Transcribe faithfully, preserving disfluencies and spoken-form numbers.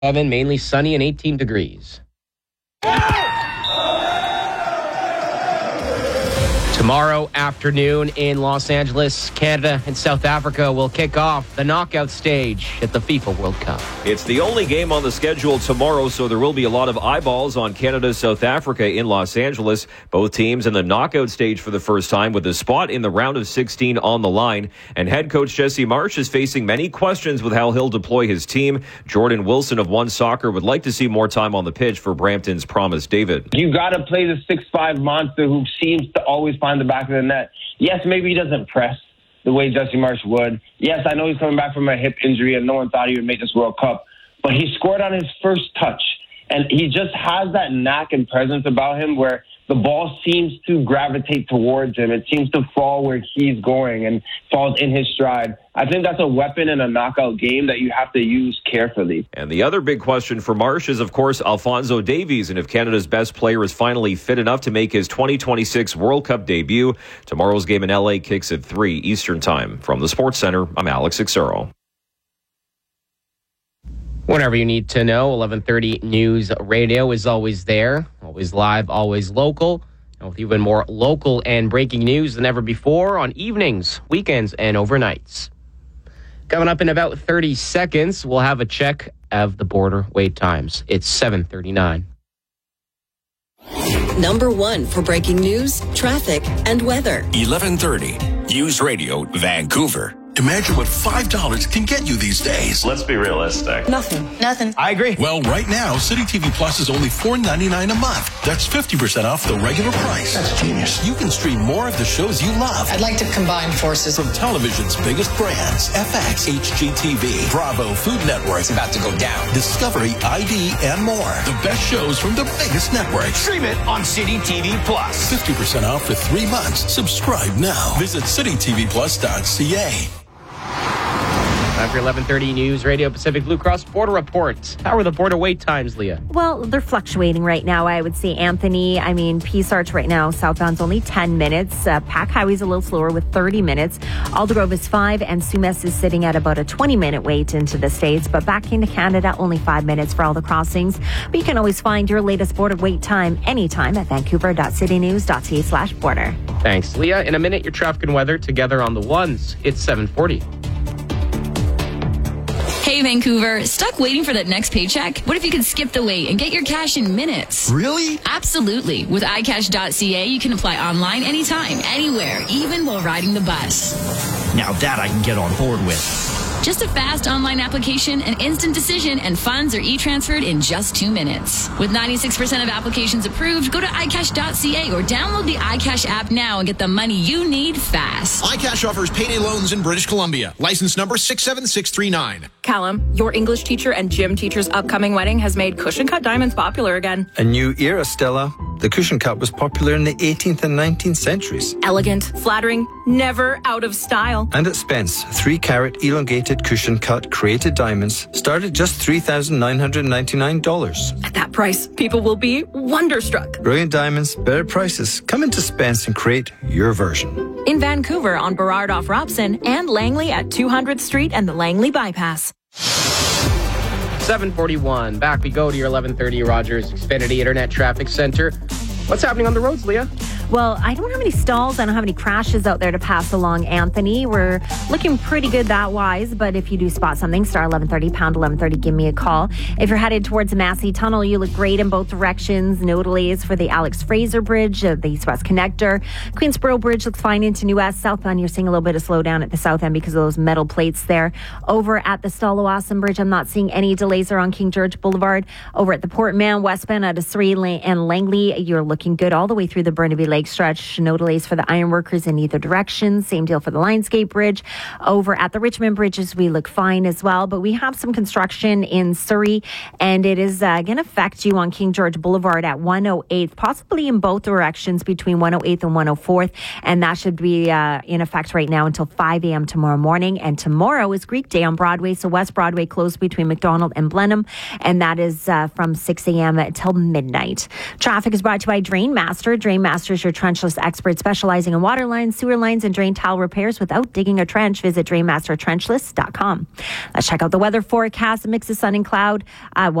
seven, mainly sunny and eighteen degrees. Tomorrow afternoon in Los Angeles, Canada and South Africa will kick off the knockout stage at the FIFA World Cup. It's the only game on the schedule tomorrow, so there will be a lot of eyeballs on Canada-South Africa in Los Angeles. Both teams in the knockout stage for the first time with a spot in the round of sixteen on the line. And head coach Jesse Marsch is facing many questions with how he'll deploy his team. Jordan Wilson of One Soccer would like to see more time on the pitch for Brampton's Promise David. You got to play the six five monster who seems to always find the back of the net. Yes, maybe he doesn't press the way Jesse Marsch would. Yes, I know he's coming back from a hip injury and no one thought he would make this World Cup, but he scored on his first touch. And he just has that knack and presence about him where the ball seems to gravitate towards him. It seems to fall where he's going and falls in his stride. I think that's a weapon in a knockout game that you have to use carefully. And the other big question for Marsch is, of course, Alphonso Davies. And if Canada's best player is finally fit enough to make his twenty twenty-six World Cup debut, tomorrow's game in L A kicks at three Eastern Time. From the Sports Center, I'm Alex Ixero. Whenever you need to know, eleven thirty News Radio is always there, always live, always local, and with even more local and breaking news than ever before on evenings, weekends, and overnights. Coming up in about thirty seconds, we'll have a check of the border wait times. It's seven thirty-nine. Number one for breaking news, traffic, and weather. eleven thirty News Radio, Vancouver. Imagine what five dollars can get you these days. Let's be realistic. Nothing. Nothing. I agree. Well, right now, City T V Plus is only four ninety-nine a month. That's fifty percent off the regular price. That's genius. You can stream more of the shows you love. I'd like to combine forces. From television's biggest brands, F X, H G T V, Bravo, Food Network. It's about to go down. Discovery, I D, and more. The best shows from the biggest networks. Stream it on City T V Plus. fifty percent off for three months. Subscribe now. Visit city t v plus dot c a. After eleven thirty News Radio Pacific Blue Cross Border Report. How are the border wait times, Leah? Well, they're fluctuating right now, I would say, Anthony. I mean, Peace Arch right now, southbound's only ten minutes. Uh, Pack Highway's a little slower with thirty minutes. Aldergrove is five, and Sumas is sitting at about a twenty-minute wait into the States. But back into Canada, only five minutes for all the crossings. But you can always find your latest border wait time anytime at vancouver dot city news dot c a slash border. Thanks, Leah. In a minute, your traffic and weather together on the ones. It's seven forty. Hey, Vancouver, stuck waiting for that next paycheck? What if you could skip the wait and get your cash in minutes? Really? Absolutely. With i cash dot c a, you can apply online anytime, anywhere, even while riding the bus. Now that I can get on board with. Just a fast online application, an instant decision, and funds are e-transferred in just two minutes. With ninety-six percent of applications approved, go to i cash dot c a or download the iCash app now and get the money you need fast. iCash offers payday loans in British Columbia. License number six seven six three nine. Callum, your English teacher and gym teacher's upcoming wedding has made cushion cut diamonds popular again. A new era, Stella. The cushion cut was popular in the eighteenth and nineteenth centuries. Elegant, flattering, never out of style. And at Spence, three carat elongated cushion cut created diamonds start at just three thousand nine hundred ninety-nine dollars. At that price, people will be wonderstruck. Brilliant diamonds, better prices. Come into Spence and create your version. In Vancouver on Burrard off Robson and Langley at two hundredth Street and the Langley Bypass. seven forty-one. Back we go to your eleven thirty Rogers Xfinity Internet Traffic Center. What's happening on the roads, Leah? Well, I don't have any stalls. I don't have any crashes out there to pass along, Anthony. We're looking pretty good that wise, but if you do spot something, star eleven thirty, pound eleven thirty, give me a call. If you're headed towards Massey Tunnel, you look great in both directions. No delays for the Alex Fraser Bridge, uh, the East-West Connector. Queensboro Bridge looks fine into New West. Southbound, you're seeing a little bit of slowdown at the south end because of those metal plates there. Over at the Stalawasan Bridge, I'm not seeing any delays there on King George Boulevard. Over at the Port Mann westbound out of Surrey and Langley, you're looking good all the way through the Burnaby Lake stretch. No delays for the ironworkers in either direction. Same deal for the Lionsgate Bridge. Over at the Richmond Bridges, we look fine as well. But we have some construction in Surrey, and it is uh, going to affect you on King George Boulevard at one oh eighth, possibly in both directions between one oh eighth and one oh fourth. And that should be uh, in effect right now until five a.m. tomorrow morning. And tomorrow is Greek Day on Broadway. So West Broadway closed between McDonald and Blenheim. And that is uh, from six a.m. till midnight. Traffic is brought to you by Drain Master. Drain Master is your Drainmaster Trenchless expert specializing in water lines, sewer lines, and drain tile repairs without digging a trench. Visit drainmaster trenchless dot com. Let's check out the weather forecast. A mix of sun and cloud. Uh,